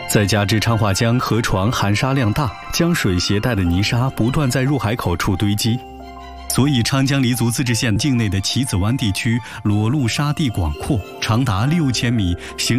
再加之昌化江河床含沙量大，将水携带的泥沙不断在入海口处堆积，所以昌江黎族自治县境内的棋子湾地区裸露沙地广阔，长达6000米，形